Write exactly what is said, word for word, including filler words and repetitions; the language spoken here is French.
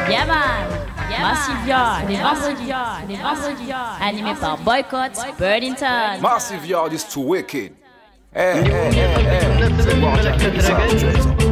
Yeah man, Massive Yard, les vendredis, les vendredis, animé par Boycott, Birdington. Massive Yard is too wicked. Hey, hey, hey, hey, c'est bon,